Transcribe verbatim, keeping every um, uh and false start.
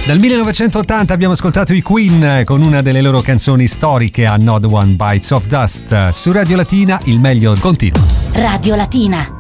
Dal millenovecentottanta abbiamo ascoltato i Queen con una delle loro canzoni storiche, Another One Bites of Dust. Su Radio Latina il meglio continua. Radio Latina.